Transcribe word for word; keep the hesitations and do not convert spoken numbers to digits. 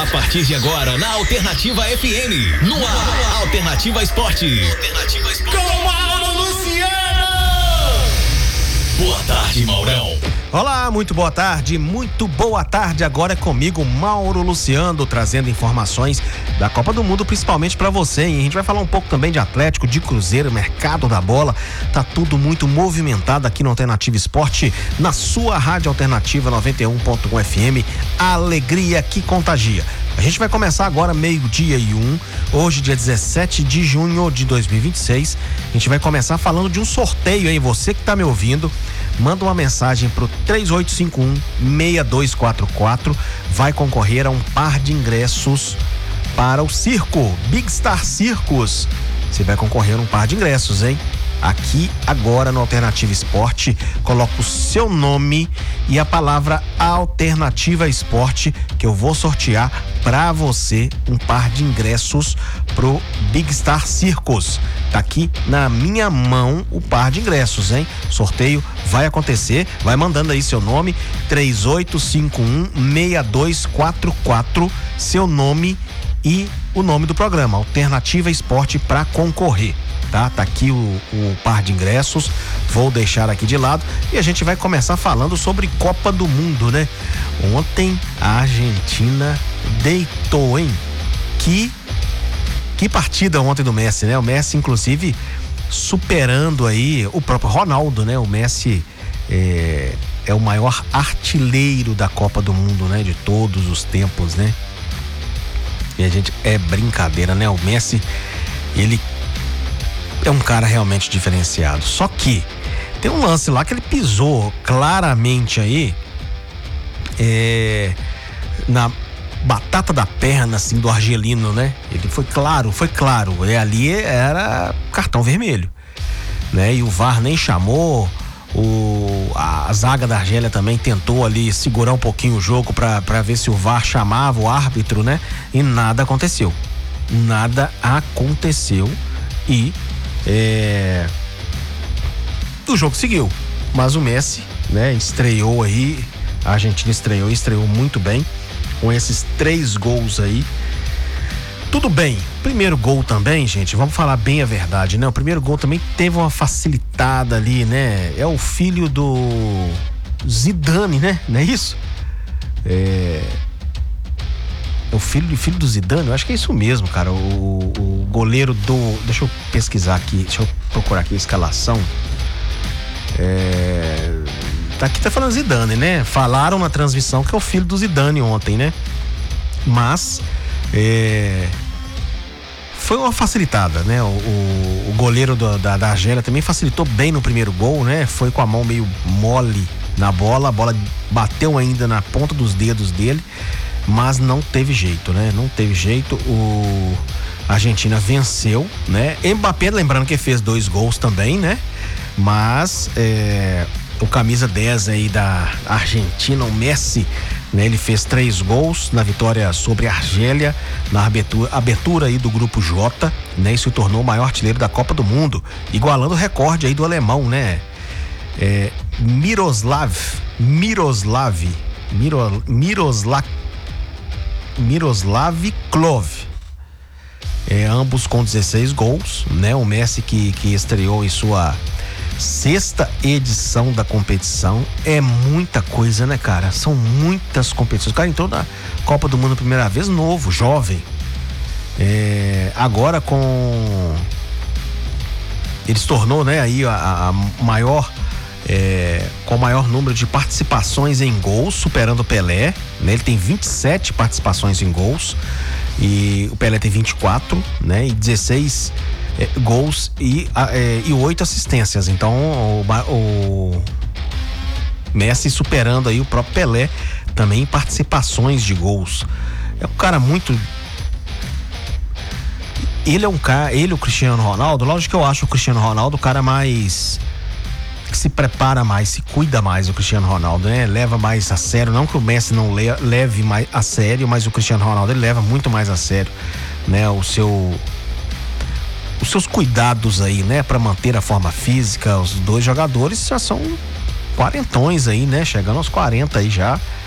A partir de agora, na Alternativa F M, no ar, Alternativa Esporte. Alternativa Esporte. Com Mauro Luciano. Boa tarde, Maurão. Olá, muito boa tarde, muito boa tarde. Agora é comigo, Mauro Luciano, trazendo informações da Copa do Mundo, principalmente para você, hein? A gente vai falar um pouco também de Atlético, de Cruzeiro, mercado da bola. Tá tudo muito movimentado aqui no Alternativa Esporte, na sua rádio Alternativa noventa e um ponto um F M. A alegria que contagia. A gente vai começar agora meio-dia e um, hoje dia dezessete de junho de dois mil e vinte e seis. A gente vai começar falando de um sorteio, hein? Você que tá me ouvindo, manda uma mensagem pro três oito cinco um, seis dois quatro quatro, vai concorrer a um par de ingressos para o circo, Big Star Circus. Você vai concorrer a um par de ingressos, hein? Aqui agora no Alternativa Esporte, coloca o seu nome e a palavra Alternativa Esporte, que eu vou sortear para você um par de ingressos pro Big Star Circus. Tá aqui na minha mão o par de ingressos, hein? Sorteio vai acontecer, vai mandando aí seu nome, três oito cinco um, seis dois quatro quatro, seu nome e o nome do programa, Alternativa Esporte, para concorrer. Tá, tá aqui o, o par de ingressos, vou deixar aqui de lado e a gente vai começar falando sobre Copa do Mundo, né? Ontem a Argentina deitou, hein? Que, que partida ontem do Messi, né? O Messi, inclusive, superando aí o próprio Ronaldo, né? O Messi é, é o maior artilheiro da Copa do Mundo, né? De todos os tempos, né? E a gente, é brincadeira, né? O Messi, ele é um cara realmente diferenciado. Só que tem um lance lá que ele pisou claramente aí é, na batata da perna, assim, do argelino, né? Ele foi claro, foi claro. E ali era cartão vermelho, né? E o V A R nem chamou. O, a, a zaga da Argélia também tentou ali segurar um pouquinho o jogo pra, pra ver se o V A R chamava o árbitro, né? E nada aconteceu. Nada aconteceu. E É... o jogo seguiu, mas o Messi, né, estreou aí, a Argentina estreou, estreou muito bem, com esses três gols aí. Tudo bem, primeiro gol também, gente, vamos falar bem a verdade, né? O primeiro gol também teve uma facilitada ali, né? É o filho do Zidane, né? Não é isso? É... O filho, filho do Zidane, eu acho que é isso mesmo, cara. O, o goleiro do... Deixa eu pesquisar aqui, deixa eu procurar aqui a escalação. É, tá aqui, tá falando Zidane, né? Falaram na transmissão que é o filho do Zidane ontem, né? Mas é, foi uma facilitada, né? O, o, o goleiro do, da, da Argélia também facilitou bem no primeiro gol, né? Foi com a mão meio mole na bola, a bola bateu ainda na ponta dos dedos dele, mas não teve jeito, né? Não teve jeito. O a Argentina venceu, né? Mbappé, lembrando que fez dois gols também, né? Mas é, o camisa dez aí da Argentina, o Messi, né? Ele fez três gols na vitória sobre a Argélia, na abertura, abertura aí do grupo J, né? E se tornou o maior artilheiro da Copa do Mundo, igualando o recorde aí do alemão, né? É, Miroslav, Miroslav, Miro, Miroslav Miroslav Klose, é, ambos com dezesseis gols, né? O Messi que, que estreou em sua sexta edição da competição. É muita coisa, né, cara? São muitas competições. O cara entrou na Copa do Mundo a primeira vez, novo, jovem. É, agora com... Ele se tornou, né, aí a, a maior... É, com o maior número de participações em gols, superando o Pelé, né? Ele tem vinte e sete participações em gols e o Pelé tem vinte e quatro, né? E dezesseis é, gols e, é, e oito assistências. Então o, o Messi superando aí o próprio Pelé também em participações de gols. É um cara muito... Ele é um cara, ele o Cristiano Ronaldo, lógico que eu acho o Cristiano Ronaldo o cara mais... que se prepara mais, se cuida mais, o Cristiano Ronaldo, né? Leva mais a sério, não que o Messi não le, leve mais a sério, mas o Cristiano Ronaldo, ele leva muito mais a sério, né? O seu os seus cuidados aí, né? Para manter a forma física. Os dois jogadores já são quarentões aí, né? Chegando aos quarenta aí já.